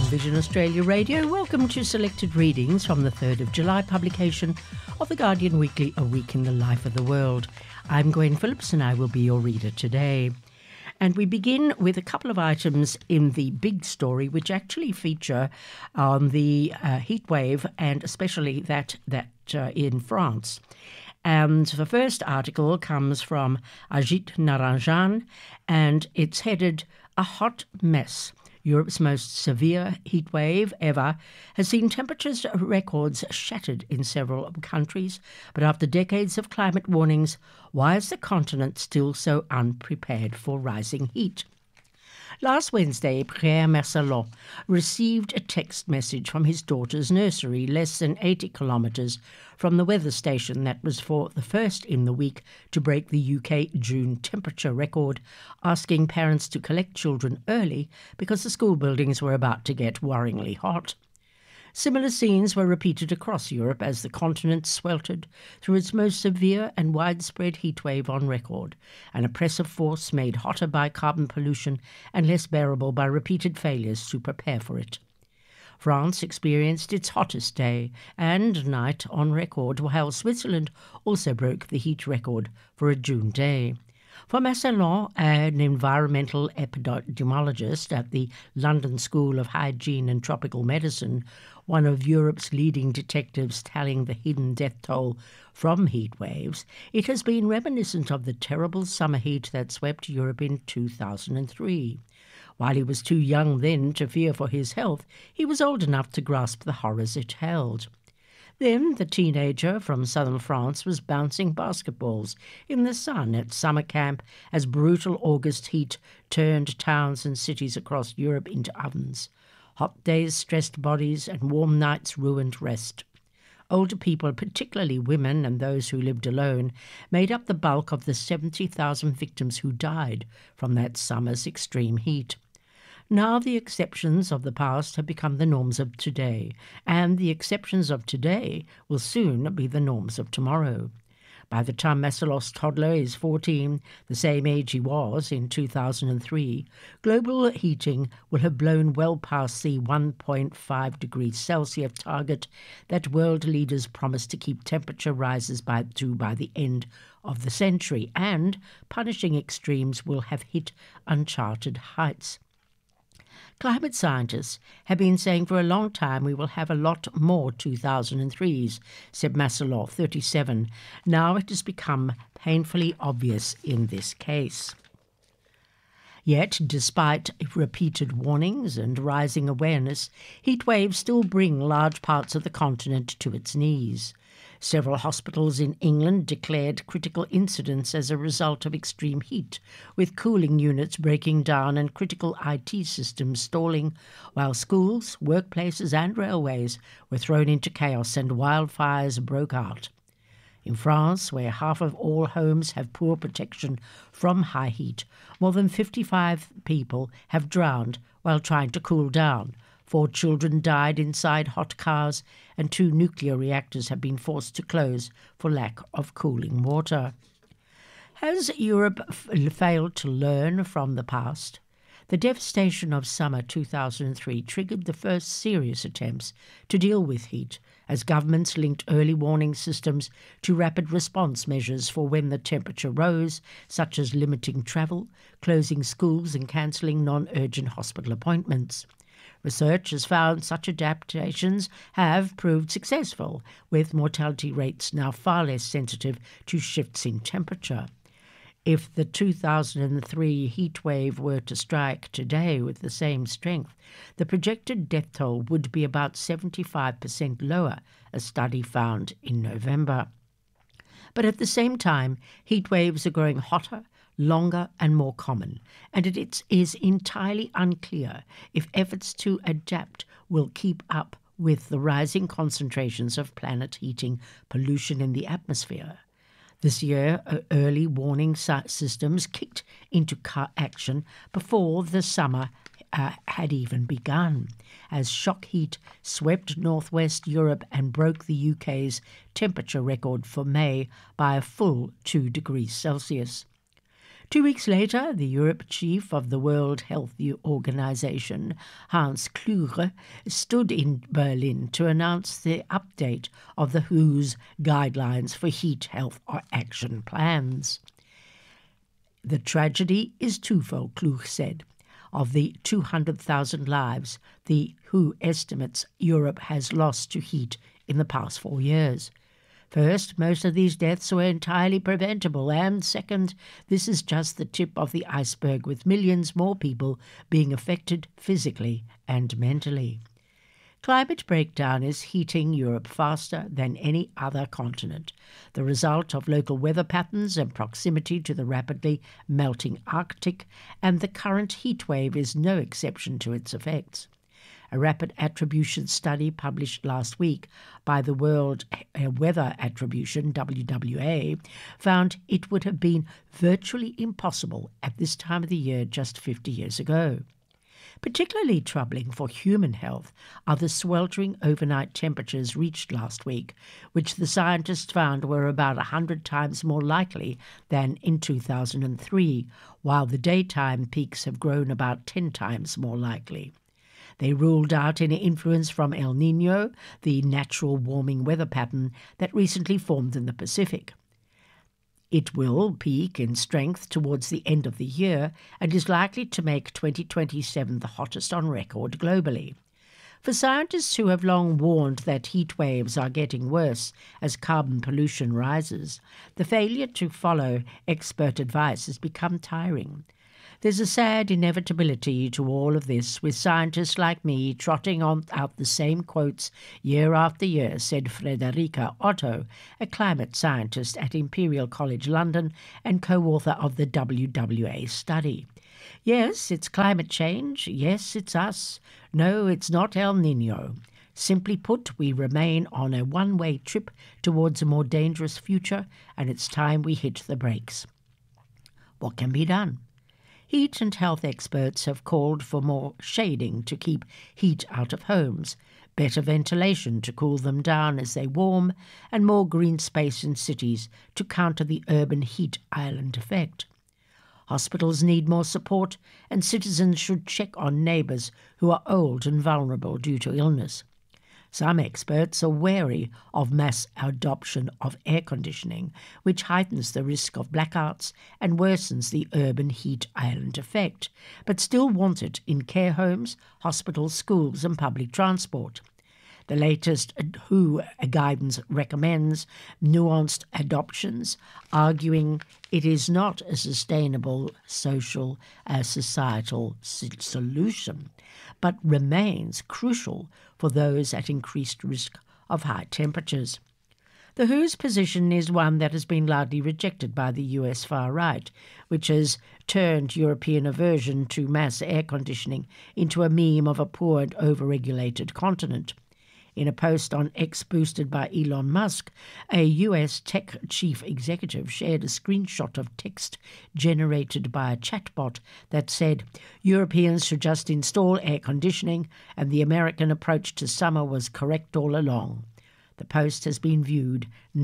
Vision Australia Radio. Welcome to selected readings from the 3rd of July publication of The Guardian Weekly, A Week in the Life of the World. I'm Gwen Phillips and I will be your reader today. And we begin with a couple of items in the big story which actually feature the heat wave and especially that in France. And the first article comes from Ajit Naranjan and it's headed, "A Hot Mess. Europe's most severe heat wave ever has seen temperatures records shattered in several countries, but after decades of climate warnings, why is the continent still so unprepared for rising heat?" Last Wednesday, Pierre Mercelot received a text message from his daughter's nursery less than 80 kilometres from the weather station that was for the first in the week to break the UK June temperature record, asking parents to collect children early because the school buildings were about to get worryingly hot. Similar scenes were repeated across Europe as the continent sweltered through its most severe and widespread heatwave on record, an oppressive force made hotter by carbon pollution and less bearable by repeated failures to prepare for it. France experienced its hottest day and night on record, while Switzerland also broke the heat record for a June day. For Mercelot, an environmental epidemiologist at the London School of Hygiene and Tropical Medicine, one of Europe's leading detectives tallying the hidden death toll from heat waves, it has been reminiscent of the terrible summer heat that swept Europe in 2003. While he was too young then to fear for his health, he was old enough to grasp the horrors it held. Then the teenager from southern France was bouncing basketballs in the sun at summer camp as brutal August heat turned towns and cities across Europe into ovens. Hot days stressed bodies and warm nights ruined rest. Older people, particularly women and those who lived alone, made up the bulk of the 70,000 victims who died from that summer's extreme heat. Now the exceptions of the past have become the norms of today, and the exceptions of today will soon be the norms of tomorrow. By the time Mercelot's toddler is 14, the same age he was in 2003, global heating will have blown well past the 1.5 degrees Celsius target that world leaders promised to keep temperature rises by the end of the century, and punishing extremes will have hit uncharted heights. Climate scientists have been saying for a long time we will have a lot more 2003s, said Mercelot, 37. Now it has become painfully obvious in this case. Yet, despite repeated warnings and rising awareness, heat waves still bring large parts of the continent to its knees. Several hospitals in England declared critical incidents as a result of extreme heat, with cooling units breaking down and critical IT systems stalling, while schools, workplaces and railways were thrown into chaos and wildfires broke out. In France, where half of all homes have poor protection from high heat, more than 55 people have drowned while trying to cool down. 4 children died inside hot cars, and 2 nuclear reactors have been forced to close for lack of cooling water. Has Europe failed to learn from the past? The devastation of summer 2003 triggered the first serious attempts to deal with heat, as governments linked early warning systems to rapid response measures for when the temperature rose, such as limiting travel, closing schools and cancelling non-urgent hospital appointments. Research has found such adaptations have proved successful, with mortality rates now far less sensitive to shifts in temperature. If the 2003 heat wave were to strike today with the same strength, the projected death toll would be about 75% lower, a study found in November. But at the same time, heat waves are growing hotter, longer and more common, and it is entirely unclear if efforts to adapt will keep up with the rising concentrations of planet heating pollution in the atmosphere. This year, early warning systems kicked into action before the summer had even begun, as shock heat swept northwest Europe and broke the UK's temperature record for May by a full 2 degrees Celsius. 2 weeks later, the Europe chief of the World Health Organization, Hans Kluge, stood in Berlin to announce the update of the WHO's guidelines for heat health action plans. The tragedy is twofold, Kluge said. Of the 200,000 lives the WHO estimates Europe has lost to heat in the past 4 years. First, most of these deaths were entirely preventable, and second, this is just the tip of the iceberg, with millions more people being affected physically and mentally. Climate breakdown is heating Europe faster than any other continent, the result of local weather patterns and proximity to the rapidly melting Arctic, and the current heat wave is no exception to its effects. A rapid attribution study published last week by the World Weather Attribution, WWA, found it would have been virtually impossible at this time of the year just 50 years ago. Particularly troubling for human health are the sweltering overnight temperatures reached last week, which the scientists found were about 100 times more likely than in 2003, while the daytime peaks have grown about 10 times more likely. They ruled out any influence from El Niño, the natural warming weather pattern that recently formed in the Pacific. It will peak in strength towards the end of the year and is likely to make 2027 the hottest on record globally. For scientists who have long warned that heat waves are getting worse as carbon pollution rises, the failure to follow expert advice has become tiring. There's a sad inevitability to all of this, with scientists like me trotting out the same quotes year after year, said Frederica Otto, a climate scientist at Imperial College London and co-author of the WWA study. Yes, it's climate change. Yes, it's us. No, it's not El Niño. Simply put, we remain on a one-way trip towards a more dangerous future, and it's time we hit the brakes. What can be done? Heat and health experts have called for more shading to keep heat out of homes, better ventilation to cool them down as they warm, and more green space in cities to counter the urban heat island effect. Hospitals need more support, and citizens should check on neighbours who are old and vulnerable due to illness. Some experts are wary of mass adoption of air conditioning, which heightens the risk of blackouts and worsens the urban heat island effect, but still want it in care homes, hospitals, schools and public transport. The latest WHO guidance recommends nuanced adoptions, arguing it is not a sustainable social societal solution, but remains crucial for those at increased risk of high temperatures. The WHO's position is one that has been largely rejected by the US far right, which has turned European aversion to mass air conditioning into a meme of a poor and over-regulated continent. In a post on X boosted by Elon Musk, a US tech chief executive shared a screenshot of text generated by a chatbot that said Europeans should just install air conditioning and the American approach to summer was correct all along. The post has been viewed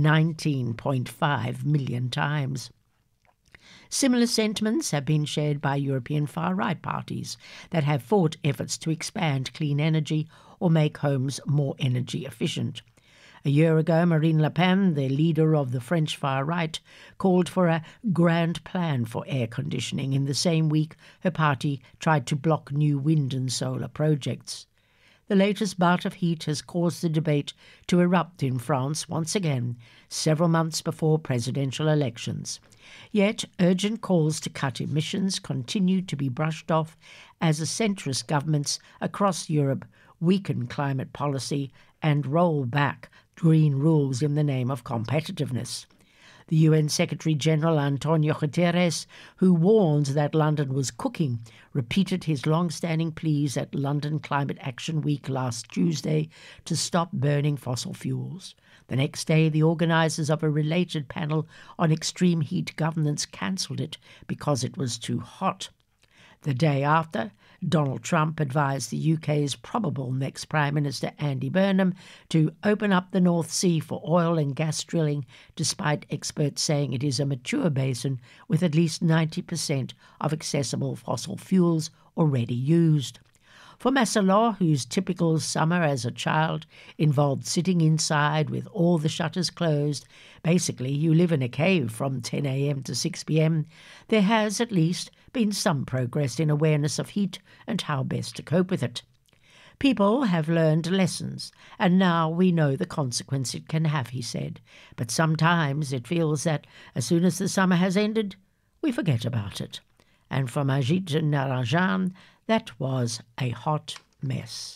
19.5 million times. Similar sentiments have been shared by European far-right parties that have fought efforts to expand clean energy or make homes more energy efficient. A year ago, Marine Le Pen, the leader of the French far-right, called for a grand plan for air conditioning. In the same week, her party tried to block new wind and solar projects. The latest bout of heat has caused the debate to erupt in France once again, several months before presidential elections. Yet, urgent calls to cut emissions continue to be brushed off as the centrist governments across Europe weaken climate policy and roll back green rules in the name of competitiveness. The UN Secretary-General Antonio Guterres, who warned that London was cooking, repeated his long-standing pleas at London Climate Action Week last Tuesday to stop burning fossil fuels. The next day, the organisers of a related panel on extreme heat governance cancelled it because it was too hot. The day after, Donald Trump advised the UK's probable next Prime Minister Andy Burnham to open up the North Sea for oil and gas drilling, despite experts saying it is a mature basin with at least 90% of accessible fossil fuels already used. For Massalot, whose typical summer as a child involved sitting inside with all the shutters closed, basically you live in a cave from 10 a.m. to 6 p.m, there has, at least, been some progress in awareness of heat and how best to cope with it. People have learned lessons, and now we know the consequence it can have, he said. But sometimes it feels that as soon as the summer has ended, we forget about it. And for Majid Narajan, that was a hot mess.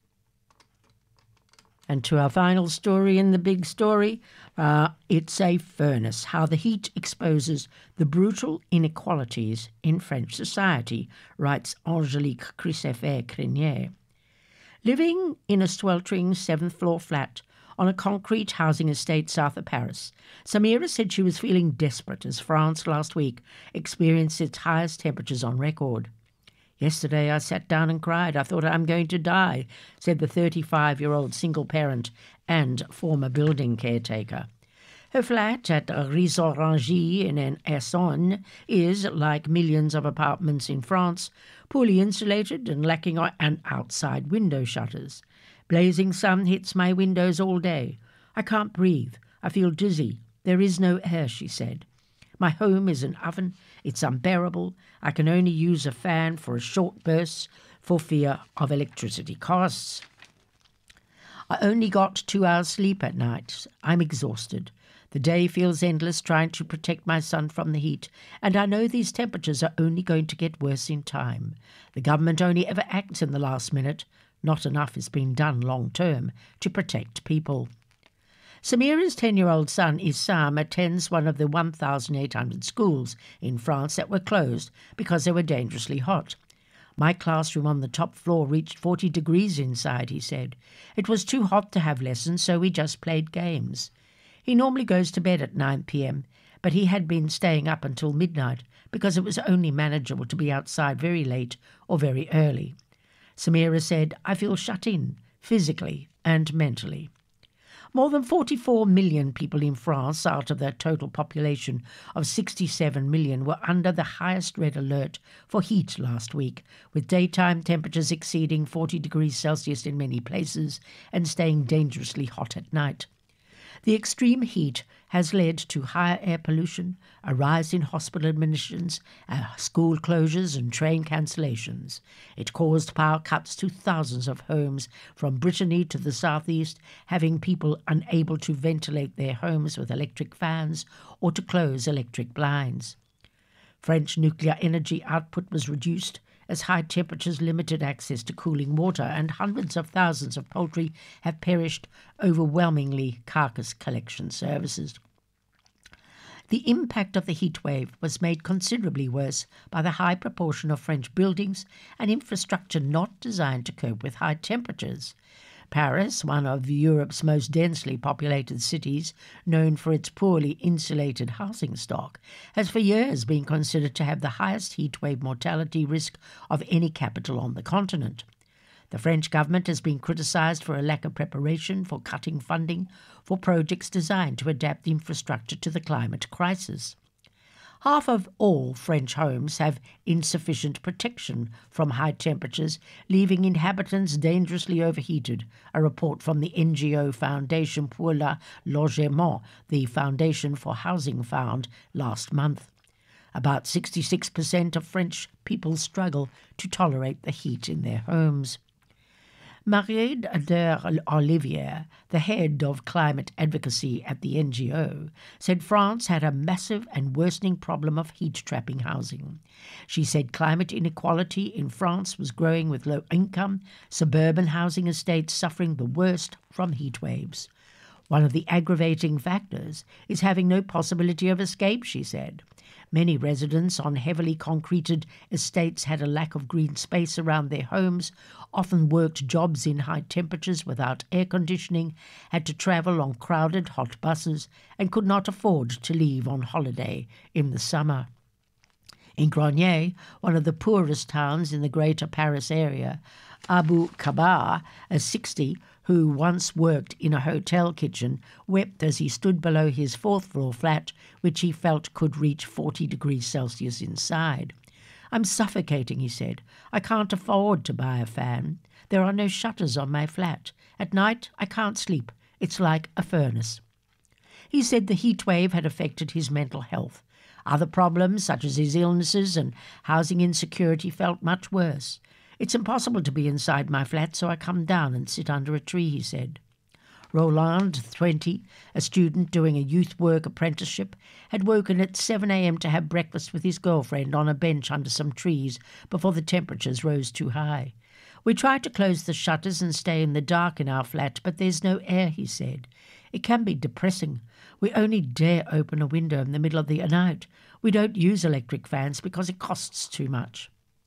And to our final story in the big story, it's a furnace, how the heat exposes the brutal inequalities in French society, writes Angélique Criseffer-Crinier. Living in a sweltering seventh-floor flat on a concrete housing estate south of Paris, Samira said she was feeling desperate as France last week experienced its highest temperatures on record. Yesterday I sat down and cried. I thought I'm going to die, said the 35-year-old single parent and former building caretaker. Her flat at Ris-Orangis in Essonne is, like millions of apartments in France, poorly insulated and lacking an outside window shutters. Blazing sun hits my windows all day. I can't breathe. I feel dizzy. There is no air, she said. My home is an oven. It's unbearable. I can only use a fan for a short burst for fear of electricity costs. I only got 2 hours sleep at night. I'm exhausted. The day feels endless trying to protect my son from the heat, and I know these temperatures are only going to get worse in time. The government only ever acts in the last minute. Not enough is being done long term to protect people. Samira's 10-year-old son, Issam, attends one of the 1,800 schools in France that were closed because they were dangerously hot. My classroom on the top floor reached 40 degrees inside, he said. It was too hot to have lessons, so we just played games. He normally goes to bed at 9 p.m, but he had been staying up until midnight because it was only manageable to be outside very late or very early. Samira said, I feel shut in, physically and mentally. More than 44 million people in France, out of their total population of 67 million, were under the highest red alert for heat last week, with daytime temperatures exceeding 40 degrees Celsius in many places and staying dangerously hot at night. The extreme heat has led to higher air pollution, a rise in hospital admissions, school closures and train cancellations. It caused power cuts to thousands of homes from Brittany to the southeast, having people unable to ventilate their homes with electric fans or to close electric blinds. French nuclear energy output was reduced as high temperatures limited access to cooling water, and hundreds of thousands of poultry have perished, overwhelmingly carcass collection services. The impact of the heatwave was made considerably worse by the high proportion of French buildings and infrastructure not designed to cope with high temperatures. Paris, one of Europe's most densely populated cities, known for its poorly insulated housing stock, has for years been considered to have the highest heatwave mortality risk of any capital on the continent. The French government has been criticised for a lack of preparation for cutting funding for projects designed to adapt infrastructure to the climate crisis. Half of all French homes have insufficient protection from high temperatures, leaving inhabitants dangerously overheated, a report from the NGO Foundation pour le Logement, the Foundation for Housing, found last month. About 66% of French people struggle to tolerate the heat in their homes. Marie d'Olivier, the head of climate advocacy at the NGO, said France had a massive and worsening problem of heat-trapping housing. She said climate inequality in France was growing, with low-income, suburban housing estates suffering the worst from heat waves. One of the aggravating factors is having no possibility of escape, she said. Many residents on heavily concreted estates had a lack of green space around their homes, often worked jobs in high temperatures without air conditioning, had to travel on crowded hot buses, and could not afford to leave on holiday in the summer. In Grenier, one of the poorest towns in the greater Paris area, Abu Kabar, a 60 who once worked in a hotel kitchen, wept as he stood below his fourth-floor flat, which he felt could reach 40 degrees Celsius inside. "I'm suffocating," he said. "I can't afford to buy a fan. There are no shutters on my flat. At night I can't sleep. It's like a furnace." He said the heat wave had affected his mental health. Other problems, such as his illnesses and housing insecurity, felt much worse. "It's impossible to be inside my flat, so I come down and sit under a tree," he said. Roland, 20, a student doing a youth work apprenticeship, had woken at 7 a.m. to have breakfast with his girlfriend on a bench under some trees before the temperatures rose too high. "We try to close the shutters and stay in the dark in our flat, but there's no air," he said. "It can be depressing. We only dare open a window in the middle of the night. We don't use electric fans because it costs too much."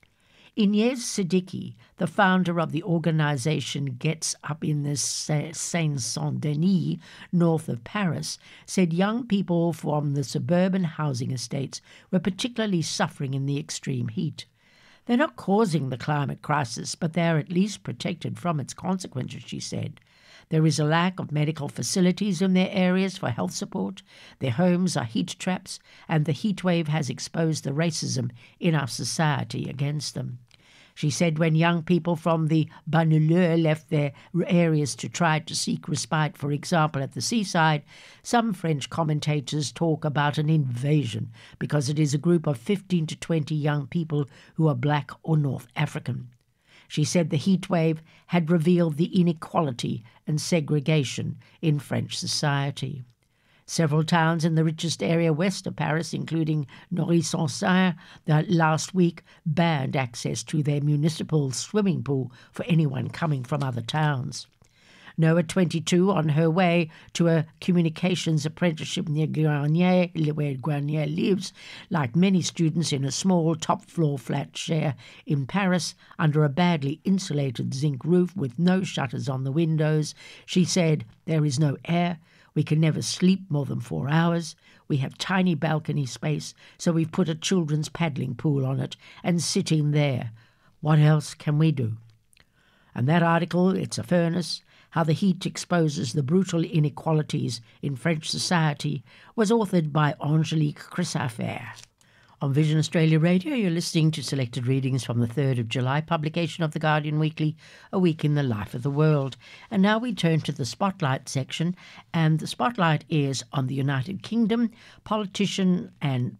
Inez Siddiqui, the founder of the organization Gets Up in the Seine-Saint-Denis, north of Paris, said young people from the suburban housing estates were particularly suffering in the extreme heat. "They're not causing the climate crisis, but they are at least protected from its consequences," she said. "There is a lack of medical facilities in their areas for health support, their homes are heat traps, and the heat wave has exposed the racism in our society against them." She said when young people from the banlieue left their areas to try to seek respite, for example at the seaside, some French commentators talk about an invasion because it is a group of 15 to 20 young people who are black or North African. She said the heat wave had revealed the inequality and segregation in French society. Several towns in the richest area west of Paris, including Neuilly-sur-Seine, last week banned access to their municipal swimming pool for anyone coming from other towns. Noah, 22, on her way to a communications apprenticeship near Grenier, where Grenier lives, like many students in a small top-floor flat share in Paris under a badly insulated zinc roof with no shutters on the windows, she said, "There is no air. We can never sleep more than 4 hours. We have tiny balcony space, so we've put a children's paddling pool on it and sitting there. What else can we do?" And that article, "It's a Furnace, How the Heat Exposes the Brutal Inequalities in French Society," was authored by Angelique Chrysaffaire. On Vision Australia Radio, you're listening to selected readings from the 3rd of July publication of The Guardian Weekly, A Week in the Life of the World. And now we turn to the Spotlight section, and the Spotlight is on the United Kingdom, politicians, and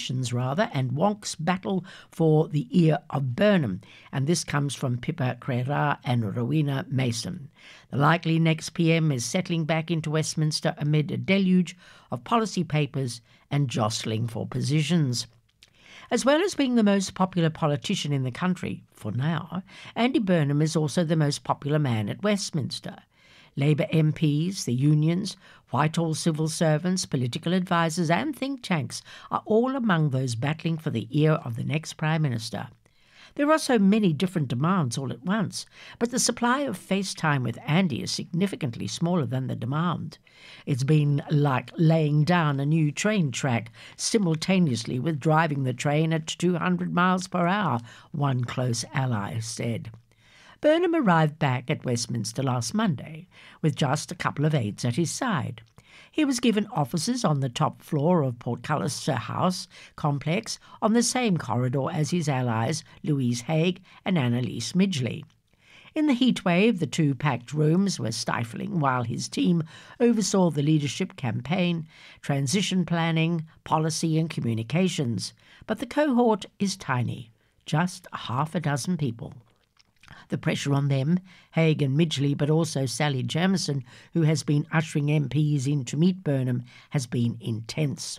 Wonk's battle for the ear of Burnham. And this comes from Pippa Crerar and Rowena Mason. The likely next PM is settling back into Westminster amid a deluge of policy papers and jostling for positions. As well as being the most popular politician in the country, for now, Andy Burnham is also the most popular man at Westminster. Labour MPs, the unions, Whitehall civil servants, political advisers and think tanks are all among those battling for the ear of the next Prime Minister. There are so many different demands all at once, but the supply of face time with Andy is significantly smaller than the demand. It's been like laying down a new train track simultaneously with driving the train at 200 miles per hour, one close ally said. Burnham arrived back at Westminster last Monday with just a couple of aides at his side. He was given offices on the top floor of Portcullis House complex on the same corridor as his allies Louise Haigh and Annalise Midgley. In the heatwave, the two packed rooms were stifling while his team oversaw the leadership campaign, transition planning, policy and communications. But the cohort is tiny, just half a dozen people. The pressure on them, Haigh and Midgley, but also Sally Jamieson, who has been ushering MPs in to meet Burnham, has been intense.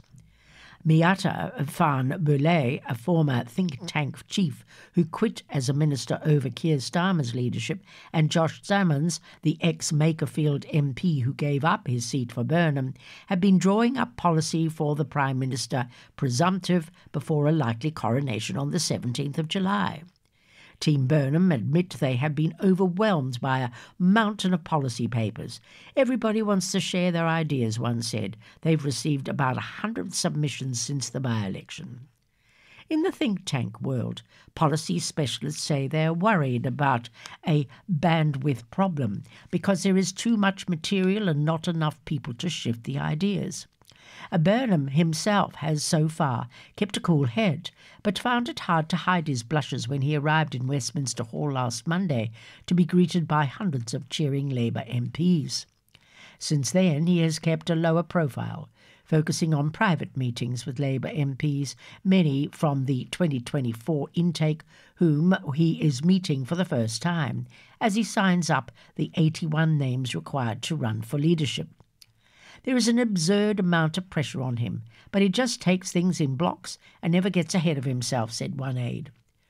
Miatta Van Boulay, a former think tank chief who quit as a minister over Keir Starmer's leadership, and Josh Salmons, the ex-Makerfield MP who gave up his seat for Burnham, have been drawing up policy for the Prime Minister presumptive before a likely coronation on the 17th of July. Team Burnham admit they have been overwhelmed by a mountain of policy papers. Everybody wants to share their ideas, one said. They've received about 100 submissions since the by-election. In the think tank world, policy specialists say they are worried about a bandwidth problem because there is too much material and not enough people to shift the ideas. Burnham himself has so far kept a cool head, but found it hard to hide his blushes when he arrived in Westminster Hall last Monday to be greeted by hundreds of cheering Labour MPs. Since then, he has kept a lower profile, focusing on private meetings with Labour MPs, many from the 2024 intake, whom he is meeting for the first time, as he signs up the 81 names required to run for leadership. There is an absurd amount of pressure on him, but he just takes things in blocks and never gets ahead of himself, said one aide.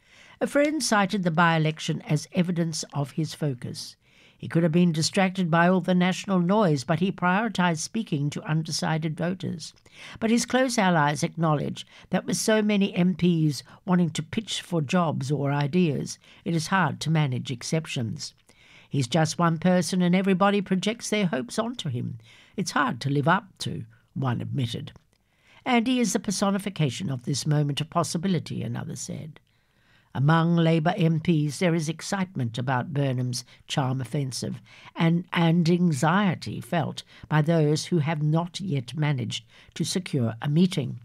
A friend cited the by-election as evidence of his focus. He could have been distracted by all the national noise, but he prioritised speaking to undecided voters. But his close allies acknowledge that with so many MPs wanting to pitch for jobs or ideas, it is hard to manage exceptions. He's just one person and everybody projects their hopes onto him. It's hard to live up to, one admitted. And he is the personification of this moment of possibility, another said. Among Labour MPs there is excitement about Burnham's charm offensive and anxiety felt by those who have not yet managed to secure a meeting.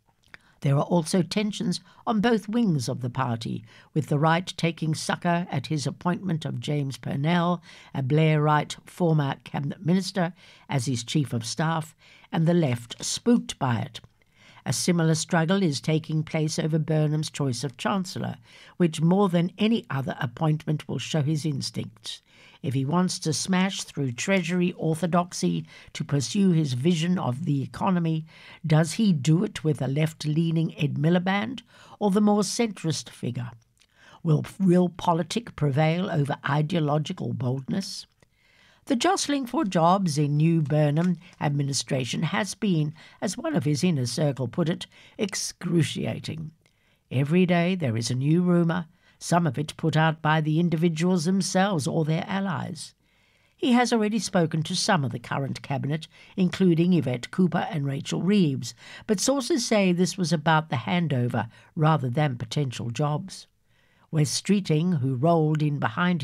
There are also tensions on both wings of the party, with the right taking succour at his appointment of James Purnell, a Blairite former cabinet minister, as his chief of staff, and the left spooked by it. A similar struggle is taking place over Burnham's choice of Chancellor, which more than any other appointment will show his instincts. If he wants to smash through Treasury orthodoxy to pursue his vision of the economy, does he do it with a left-leaning Ed Miliband or the more centrist figure? Will realpolitik prevail over ideological boldness? The jostling for jobs in new Burnham administration has been, as one of his inner circle put it, excruciating. Every day there is a new rumour, some of it put out by the individuals themselves or their allies. He has already spoken to some of the current cabinet, including Yvette Cooper and Rachel Reeves, but sources say this was about the handover rather than potential jobs. Wes Streeting, who rolled in behind